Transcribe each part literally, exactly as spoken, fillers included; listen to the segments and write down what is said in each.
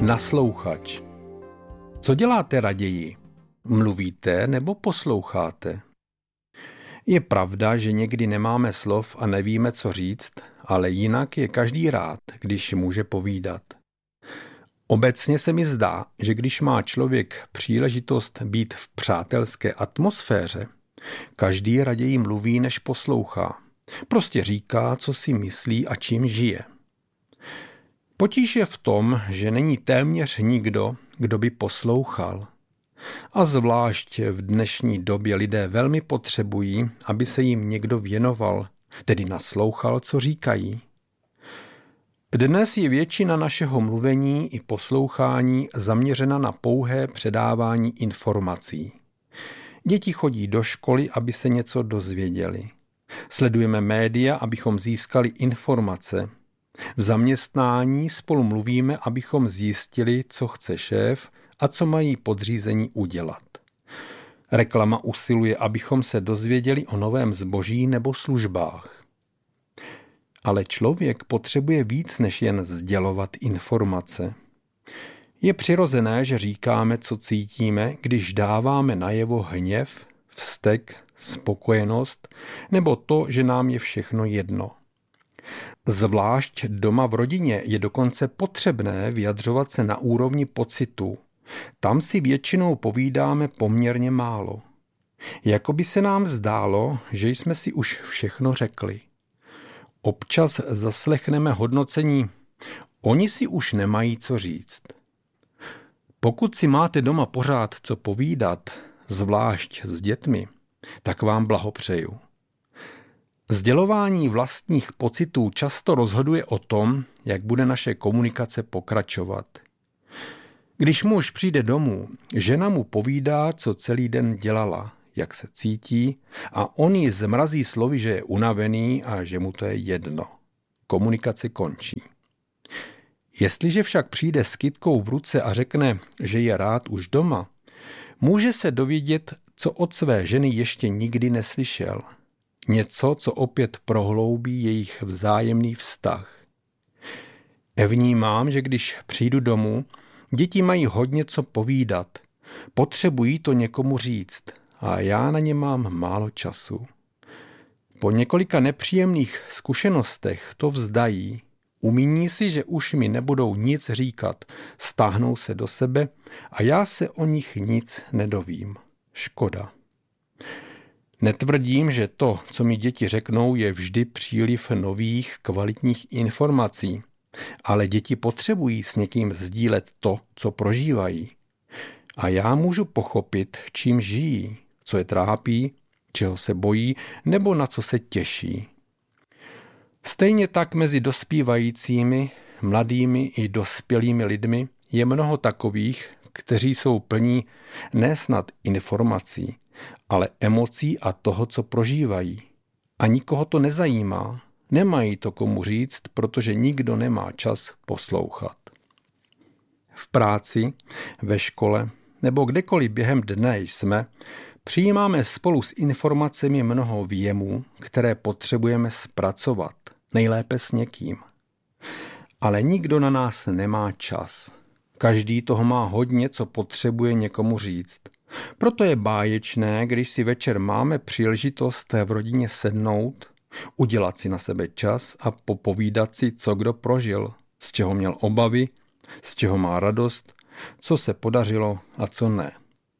Naslouchač. Co děláte raději? Mluvíte nebo posloucháte? Je pravda, že někdy nemáme slov a nevíme, co říct, ale jinak je každý rád, když může povídat. Obecně se mi zdá, že když má člověk příležitost být v přátelské atmosféře, každý raději mluví, než poslouchá. Prostě říká, co si myslí a čím žije. Potíž je v tom, že není téměř nikdo, kdo by poslouchal. A zvlášť v dnešní době lidé velmi potřebují, aby se jim někdo věnoval, tedy naslouchal, co říkají. Dnes je většina našeho mluvení i poslouchání zaměřena na pouhé předávání informací. Děti chodí do školy, aby se něco dozvěděli. Sledujeme média, abychom získali informace. V zaměstnání spolu mluvíme, abychom zjistili, co chce šéf a co mají podřízení udělat. Reklama usiluje, abychom se dozvěděli o novém zboží nebo službách. Ale člověk potřebuje víc než jen sdělovat informace. Je přirozené, že říkáme, co cítíme, když dáváme najevo hněv, vztek, spokojenost nebo to, že nám je všechno jedno. Zvlášť doma v rodině je dokonce potřebné vyjadřovat se na úrovni pocitu. Tam si většinou povídáme poměrně málo. Jakoby se nám zdálo, že jsme si už všechno řekli. Občas zaslechneme hodnocení, oni si už nemají co říct. Pokud si máte doma pořád co povídat, zvlášť s dětmi, tak vám blahopřeju. Sdělování vlastních pocitů často rozhoduje o tom, jak bude naše komunikace pokračovat. Když muž přijde domů, žena mu povídá, co celý den dělala, jak se cítí a on ji zmrazí slovy, že je unavený a že mu to je jedno. Komunikace končí. Jestliže však přijde s kytkou v ruce a řekne, že je rád už doma, může se dovědět, co od své ženy ještě nikdy neslyšel. Něco, co opět prohloubí jejich vzájemný vztah. Vnímám, že když přijdu domů, děti mají hodně co povídat. Potřebují to někomu říct a já na ně mám málo času. Po několika nepříjemných zkušenostech to vzdají. Umíní si, že už mi nebudou nic říkat, stáhnou se do sebe a já se o nich nic nedovím. Škoda. Netvrdím, že to, co mi děti řeknou, je vždy příliv nových, kvalitních informací, ale děti potřebují s někým sdílet to, co prožívají. A já můžu pochopit, čím žijí, co je trápí, čeho se bojí nebo na co se těší. Stejně tak mezi dospívajícími, mladými i dospělými lidmi je mnoho takových, kteří jsou plní ne snad informací, ale emocí a toho, co prožívají. A nikoho to nezajímá, nemají to komu říct, protože nikdo nemá čas poslouchat. V práci, ve škole nebo kdekoliv během dne jsme, přijímáme spolu s informacemi mnoho věmů, které potřebujeme zpracovat, nejlépe s někým. Ale nikdo na nás nemá čas. Každý toho má hodně, co potřebuje někomu říct. Proto je báječné, když si večer máme příležitost v rodině sednout, udělat si na sebe čas a popovídat si, co kdo prožil, z čeho měl obavy, z čeho má radost, co se podařilo a co ne.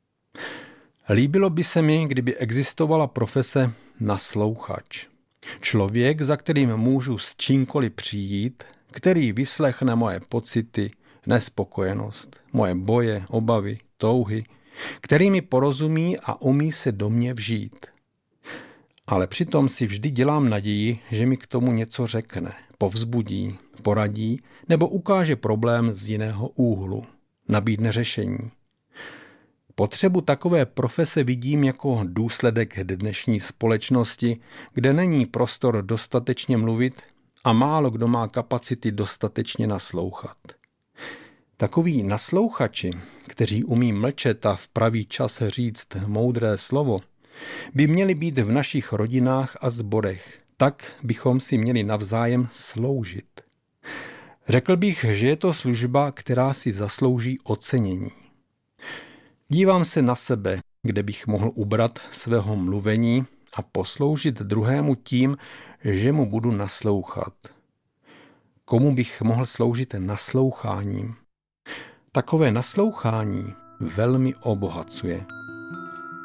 Líbilo by se mi, kdyby existovala profese naslouchač. Člověk, za kterým můžu s čímkoliv přijít, který vyslechne moje pocity, nespokojenost, moje boje, obavy, touhy, který mi porozumí a umí se do mě vžít. Ale přitom si vždy dělám naději, že mi k tomu něco řekne, povzbudí, poradí nebo ukáže problém z jiného úhlu, nabídne řešení. Potřebu takové profese vidím jako důsledek dnešní společnosti, kde není prostor dostatečně mluvit a málo kdo má kapacity dostatečně naslouchat. Takoví naslouchači, kteří umí mlčet a v pravý čas říct moudré slovo, by měli být v našich rodinách a sborech. Tak bychom si měli navzájem sloužit. Řekl bych, že je to služba, která si zaslouží ocenění. Dívám se na sebe, kde bych mohl ubrat svého mluvení a posloužit druhému tím, že mu budu naslouchat. Komu bych mohl sloužit nasloucháním? Takové naslouchání velmi obohacuje.